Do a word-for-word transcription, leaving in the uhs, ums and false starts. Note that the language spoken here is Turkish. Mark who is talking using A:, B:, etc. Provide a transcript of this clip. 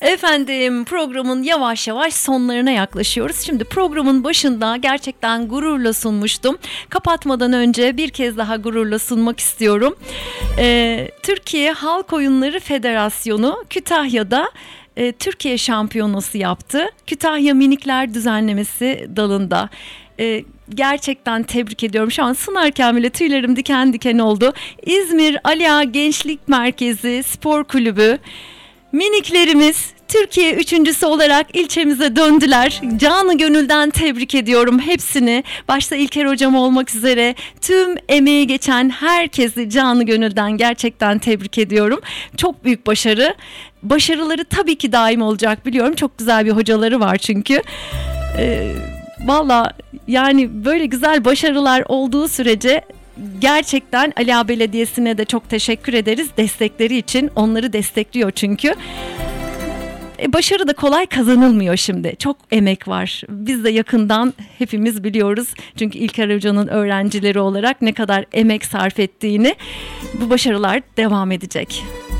A: Efendim, programın yavaş yavaş sonlarına yaklaşıyoruz. Şimdi programın başında gerçekten gururla sunmuştum. Kapatmadan önce bir kez daha gururla sunmak istiyorum. Ee, Türkiye Halk Oyunları Federasyonu Kütahya'da e, Türkiye şampiyonası yaptı. Kütahya Minikler Düzenlemesi dalında. Ee, gerçekten tebrik ediyorum. Şu an sınarken bile tüylerim diken diken oldu. İzmir Ali Ağa Gençlik Merkezi Spor Kulübü miniklerimiz Türkiye üçüncüsü olarak ilçemize döndüler. Canı gönülden tebrik ediyorum hepsini. Başta İlker hocam olmak üzere tüm emeği geçen herkesi canı gönülden gerçekten tebrik ediyorum. Çok büyük başarı. Başarıları tabii ki daim olacak biliyorum. Çok güzel bir hocaları var çünkü. Ee, Valla yani böyle güzel başarılar olduğu sürece gerçekten Ali Ağa Belediyesi'ne de çok teşekkür ederiz destekleri için. Onları destekliyor çünkü. E, başarı da kolay kazanılmıyor şimdi. Çok emek var. Biz de yakından hepimiz biliyoruz. Çünkü İlker Hoca'nın öğrencileri olarak ne kadar emek sarf ettiğini. Bu başarılar devam edecek.